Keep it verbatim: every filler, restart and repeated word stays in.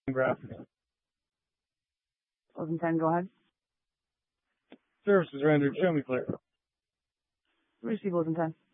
graphic. eleven ten, go ahead. Service is rendered. Show me clear. Receive eleven ten.